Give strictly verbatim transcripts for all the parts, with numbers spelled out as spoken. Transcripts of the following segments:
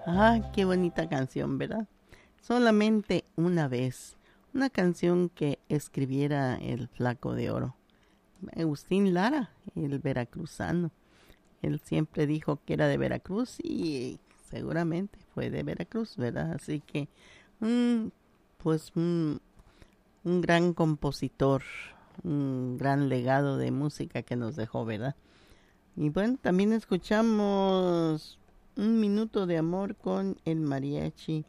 Ah, qué bonita canción, ¿verdad? Solamente una vez. Una canción que escribiera el Flaco de Oro. Agustín Lara, el veracruzano. Él siempre dijo que era de Veracruz y seguramente fue de Veracruz, ¿verdad? Así que, mm, pues un, un gran compositor, un gran legado de música que nos dejó, ¿verdad? Y bueno, también escuchamos Un Minuto de Amor con el mariachi,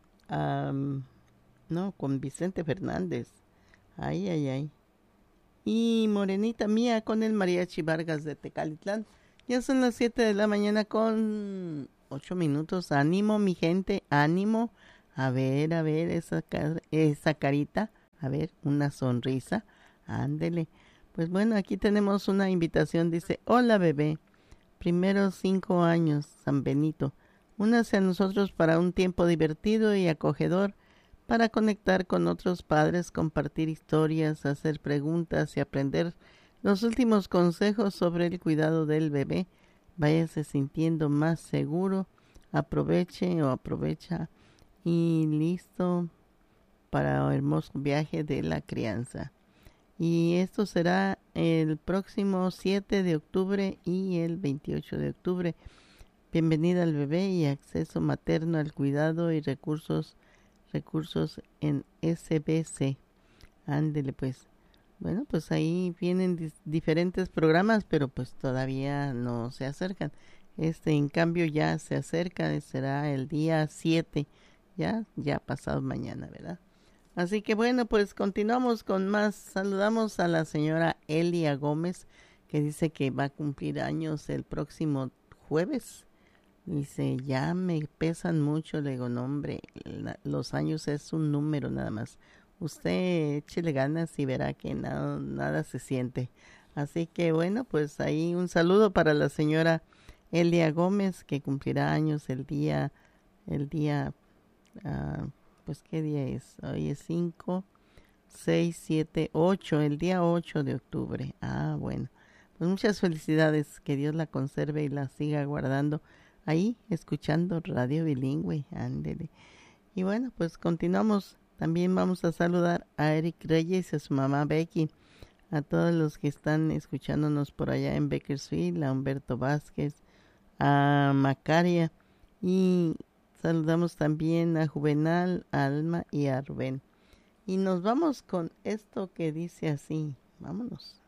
am, no, con Vicente Fernández. Ay, ay, ay. Y Morenita Mía con el mariachi Vargas de Tecalitlán. Ya son las siete de la mañana con ocho minutos. Ánimo, mi gente, ánimo. A ver, a ver esa, car- esa carita. A ver, una sonrisa. Ándele. Pues bueno, aquí tenemos una invitación. Dice, hola bebé. Primeros cinco años, San Benito. Únase a nosotros para un tiempo divertido y acogedor, para conectar con otros padres, compartir historias, hacer preguntas y aprender los últimos consejos sobre el cuidado del bebé. Váyase sintiendo más seguro, aproveche o aprovecha y listo para el hermoso viaje de la crianza. Y esto será el próximo siete de octubre y el veintiocho de octubre. Bienvenida al bebé y acceso materno al cuidado y recursos recursos en S B C. Ándele pues. Bueno, pues ahí vienen dis- diferentes programas, pero pues todavía no se acercan. Este, en cambio, ya se acerca, será el día siete, ya, ya pasado mañana, ¿verdad? Así que bueno, pues continuamos con más. Saludamos a la señora Elia Gómez, que dice que va a cumplir años el próximo jueves. Dice, ya me pesan mucho. Le digo, no, hombre, la- los años es un número nada más. Usted échele ganas y verá que nada, nada se siente. Así que bueno, pues ahí un saludo para la señora Elia Gómez, que cumplirá años el día, el día, ah, pues ¿qué día es? Hoy es cinco, seis, siete, ocho, el día ocho de octubre. Ah, bueno. Pues muchas felicidades, que Dios la conserve y la siga guardando ahí, escuchando Radio Bilingüe, ándele. Y bueno, pues continuamos. También vamos a saludar a Eric Reyes y a su mamá Becky, a todos los que están escuchándonos por allá en Bakersfield, a Humberto Vázquez, a Macaria, y saludamos también a Juvenal, a Alma y a Rubén. Y nos vamos con esto que dice así. Vámonos.